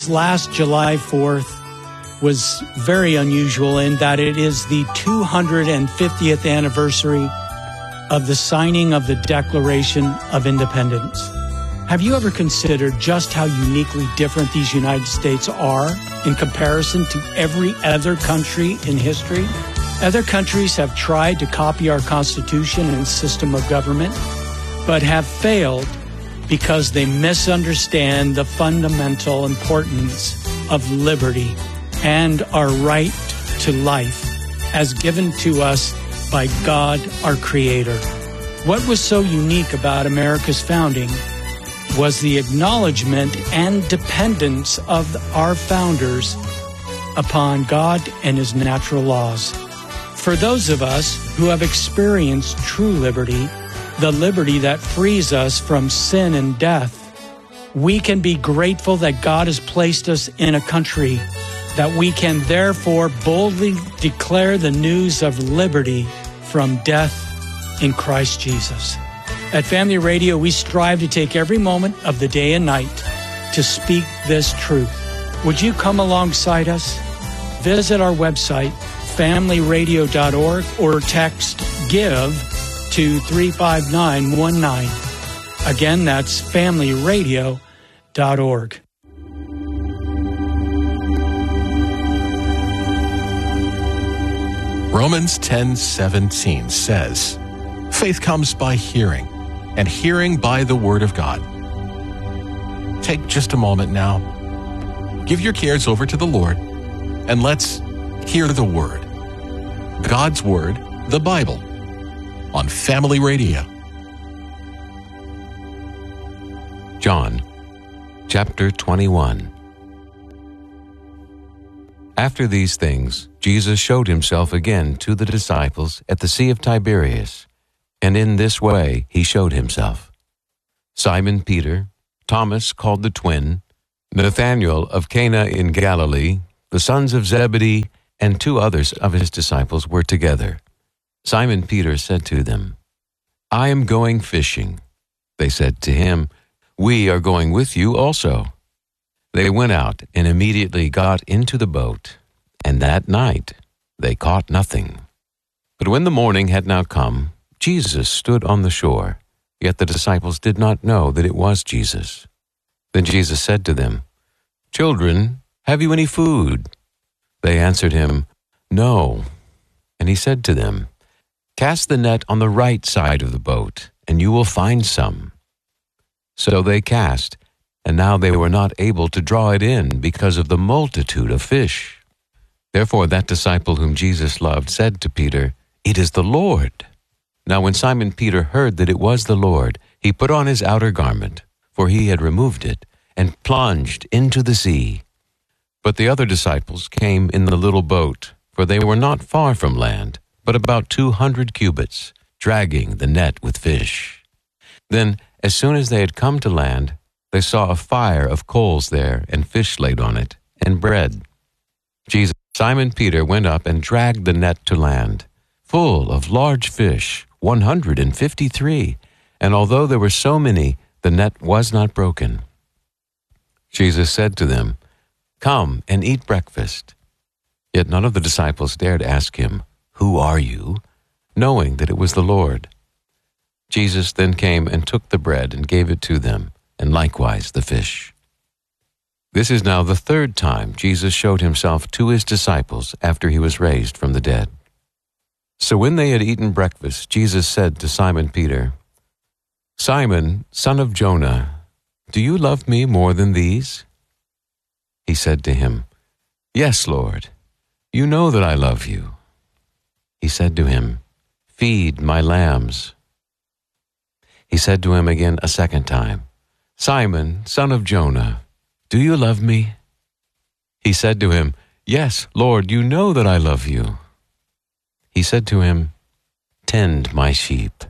this last July 4th was very unusual in that it is the 250th anniversary of the signing of the Declaration of Independence. Have you ever considered just how uniquely different these United States are in comparison to every other country in history? Other countries have tried to copy our Constitution and system of government, but have failed because they misunderstand the fundamental importance of liberty and our right to life as given to us by God, our Creator. What was so unique about America's founding was the acknowledgement and dependence of our founders upon God and His natural laws. For those of us who have experienced true liberty, the liberty that frees us from sin and death, we can be grateful that God has placed us in a country that we can therefore boldly declare the news of liberty from death in Christ Jesus. At Family Radio, we strive to take every moment of the day and night to speak this truth. Would you come alongside us? Visit our website, familyradio.org, or text GIVE to 35919. Again, that's familyradio.org. Romans 10:17 says, "Faith comes by hearing, and hearing by the Word of God." Take just a moment now. Give your cares over to the Lord, and let's hear the Word. God's Word, the Bible, on Family Radio. John, chapter 21. After these things, Jesus showed himself again to the disciples at the Sea of Tiberias, and in this way he showed himself. Simon Peter, Thomas called the twin, Nathanael of Cana in Galilee, the sons of Zebedee, and 2 others of his disciples were together. Simon Peter said to them, "I am going fishing." They said to him, "We are going with you also." They went out and immediately got into the boat, and that night they caught nothing. But when the morning had now come, Jesus stood on the shore, yet the disciples did not know that it was Jesus. Then Jesus said to them, "Children, have you any food?" They answered him, "No." And he said to them, "Cast the net on the right side of the boat, and you will find some." So they cast, and now they were not able to draw it in because of the multitude of fish. Therefore that disciple whom Jesus loved said to Peter, "It is the Lord." Now when Simon Peter heard that it was the Lord, he put on his outer garment, for he had removed it, and plunged into the sea. But the other disciples came in the little boat, for they were not far from land, but about 200 cubits, dragging the net with fish. Then, as soon as they had come to land, they saw a fire of coals there, and fish laid on it, and bread. Simon Peter went up and dragged the net to land, full of large fish, 153, and although there were so many, the net was not broken. Jesus said to them, "Come and eat breakfast." Yet none of the disciples dared ask him, "Who are you?" knowing that it was the Lord. Jesus then came and took the bread and gave it to them, and likewise the fish. This is now the 3rd time Jesus showed himself to his disciples after he was raised from the dead. So when they had eaten breakfast, Jesus said to Simon Peter, "Simon, son of Jonah, do you love me more than these?" He said to him, "Yes, Lord, you know that I love you." He said to him, "Feed my lambs." He said to him again a second time, "Simon, son of Jonah, do you love me?" He said to him, "Yes, Lord, you know that I love you." He said to him, "Tend my sheep."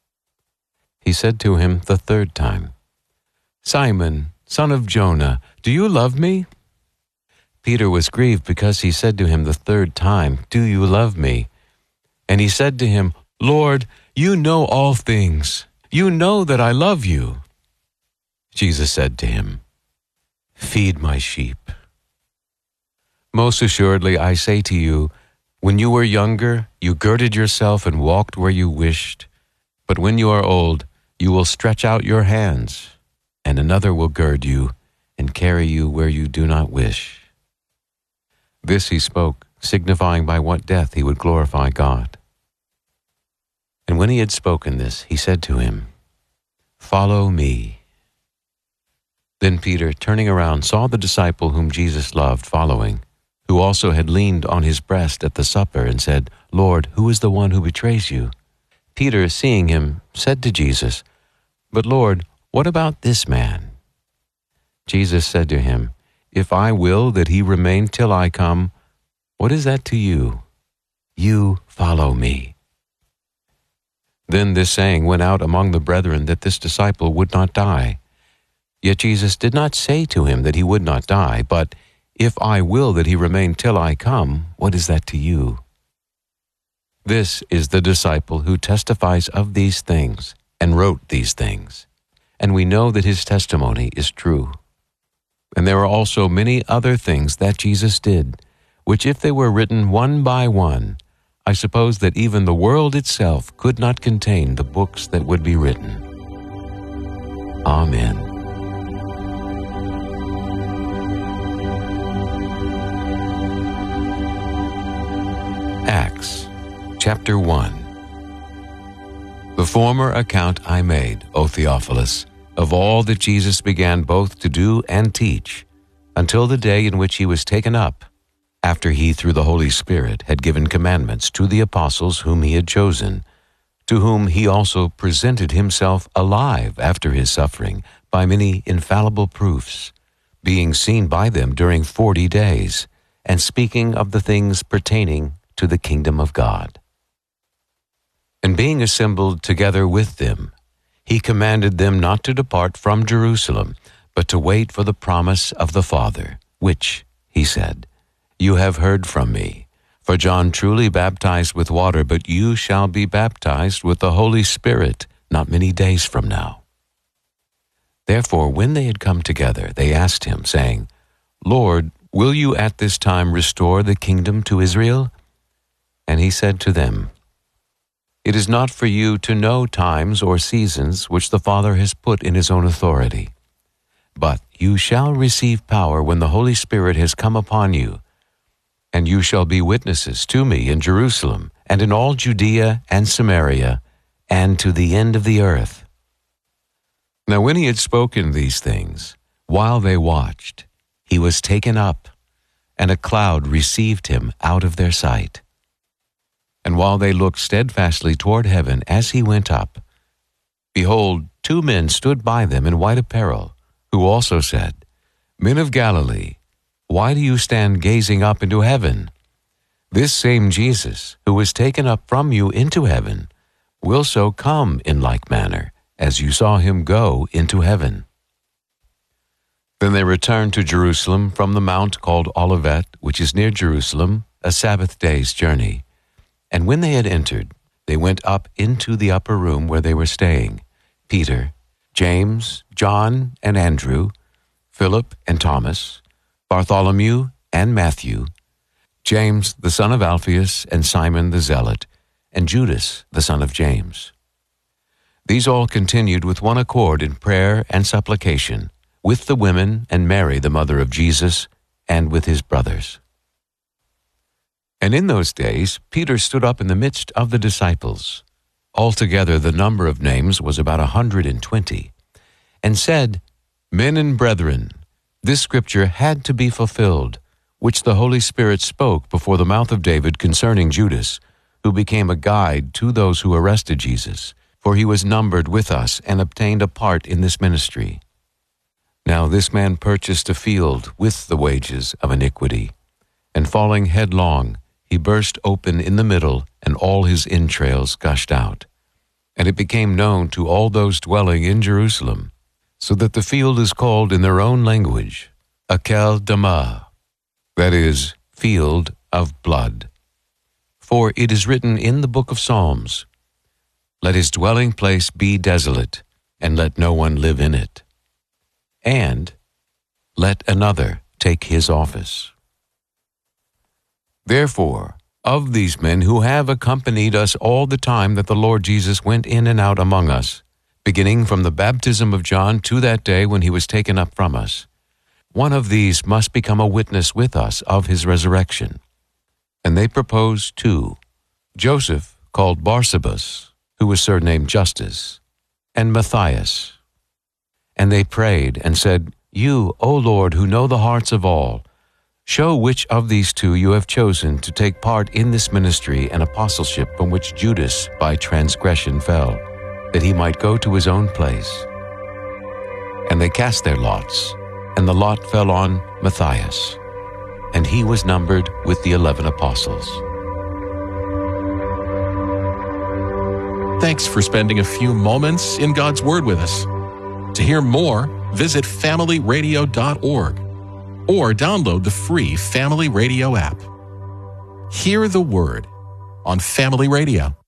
He said to him the 3rd time, "Simon, son of Jonah, do you love me?" Peter was grieved because he said to him the 3rd time, "Do you love me?" And he said to him, "Lord, you know all things. You know that I love you." Jesus said to him, feed my sheep. Most assuredly, I say to you, when you were younger, you girded yourself and walked where you wished. But when you are old, you will stretch out your hands, and another will gird you and carry you where you do not wish. This he spoke, signifying by what death he would glorify God. And when he had spoken this, he said to him, "Follow me." Then Peter, turning around, saw the disciple whom Jesus loved following, who also had leaned on his breast at the supper, and said, "Lord, who is the one who betrays you?" Peter, seeing him, said to Jesus, "But Lord, what about this man?" Jesus said to him, "If I will that he remain till I come, what is that to you? You follow me." Then this saying went out among the brethren, that this disciple would not die. Yet Jesus did not say to him that he would not die, but, "If I will that he remain till I come, what is that to you?" This is the disciple who testifies of these things and wrote these things, and we know that his testimony is true. And there are also many other things that Jesus did, which if they were written one by one, I suppose that even the world itself could not contain the books that would be written. Amen. Acts, chapter 1. The former account I made, O Theophilus, of all that Jesus began both to do and teach, until the day in which he was taken up, after he through the Holy Spirit had given commandments to the apostles whom he had chosen, to whom he also presented himself alive after his suffering by many infallible proofs, being seen by them during 40 days, and speaking of the things pertaining to the kingdom of God. And being assembled together with them, he commanded them not to depart from Jerusalem, but to wait for the promise of the Father, which, he said, "You have heard from me. For John truly baptized with water, but you shall be baptized with the Holy Spirit not many days from now." Therefore, when they had come together, they asked him, saying, "Lord, will you at this time restore the kingdom to Israel?" And he said to them, "It is not for you to know times or seasons which the Father has put in his own authority. But you shall receive power when the Holy Spirit has come upon you, and you shall be witnesses to me in Jerusalem and in all Judea and Samaria and to the end of the earth." Now when he had spoken these things, while they watched, he was taken up, and a cloud received him out of their sight. And while they looked steadfastly toward heaven as he went up, behold, 2 men stood by them in white apparel, who also said, "Men of Galilee, why do you stand gazing up into heaven? This same Jesus, who was taken up from you into heaven, will so come in like manner as you saw him go into heaven." Then they returned to Jerusalem from the mount called Olivet, which is near Jerusalem, a Sabbath day's journey. And when they had entered, they went up into the upper room where they were staying, Peter, James, John, and Andrew, Philip and Thomas, Bartholomew and Matthew, James the son of Alphaeus and Simon the Zealot, and Judas the son of James. These all continued with one accord in prayer and supplication, with the women and Mary the mother of Jesus, and with his brothers. And in those days Peter stood up in the midst of the disciples, altogether the number of names was about 120, and said, "Men and brethren, this scripture had to be fulfilled, which the Holy Spirit spoke before the mouth of David concerning Judas, who became a guide to those who arrested Jesus, for he was numbered with us and obtained a part in this ministry. Now this man purchased a field with the wages of iniquity, and falling headlong, he burst open in the middle, and all his entrails gushed out. And it became known to all those dwelling in Jerusalem, so that the field is called in their own language, Akel Damah, that is, field of blood. For it is written in the book of Psalms, Let his dwelling place be desolate, and let no one live in it. And, let another take his office. Therefore, of these men who have accompanied us all the time that the Lord Jesus went in and out among us, beginning from the baptism of John to that day when he was taken up from us, one of these must become a witness with us of his resurrection. And they proposed two, Joseph, called Barsabas, who was surnamed Justus, and Matthias. And they prayed and said, You, O Lord, who know the hearts of all, show which of these two you have chosen to take part in this ministry and apostleship from which Judas by transgression fell, that he might go to his own place. And they cast their lots, and the lot fell on Matthias, and he was numbered with the 11 apostles. Thanks for spending a few moments in God's Word with us. To hear more, visit familyradio.org or download the free Family Radio app. Hear the Word on Family Radio.